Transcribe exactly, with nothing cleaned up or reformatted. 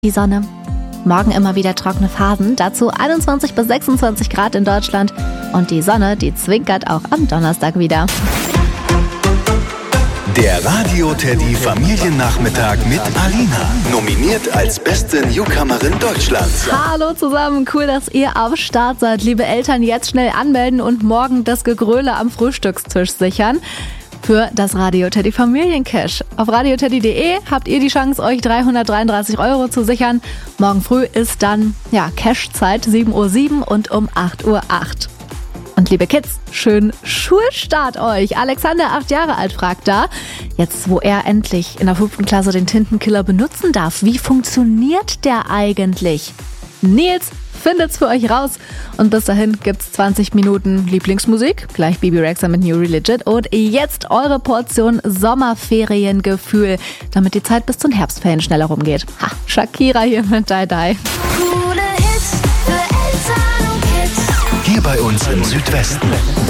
Die Sonne. Morgen immer wieder trockene Phasen, dazu einundzwanzig bis sechsundzwanzig Grad in Deutschland. Und die Sonne, die zwinkert auch am Donnerstag wieder. Der Radio Teddy Familiennachmittag mit Alina. Nominiert als beste Newcomerin Deutschlands. Hallo zusammen, cool, dass ihr am Start seid. Liebe Eltern, jetzt schnell anmelden und morgen das Gegröle am Frühstückstisch sichern. Für das Radio Teddy Familiencash. Auf radioteddy punkt de habt ihr die Chance, euch dreihundertdreiunddreißig Euro zu sichern. Morgen früh ist dann ja Cash-Zeit, sieben Uhr sieben und um acht Uhr acht. Und liebe Kids, schönen Schulstart euch. Alexander, acht Jahre alt, fragt da, jetzt wo er endlich in der fünften Klasse den Tintenkiller benutzen darf, wie funktioniert der eigentlich? Nils findet's für euch raus. Und bis dahin gibt's zwanzig Minuten Lieblingsmusik, gleich Bibi Rexha mit New Religion und jetzt eure Portion Sommerferiengefühl, damit die Zeit bis zum Herbstferien schneller rumgeht. Ha, Shakira hier mit Die Die. Coole Hits für Eltern und Kids. Hier bei uns im Südwesten.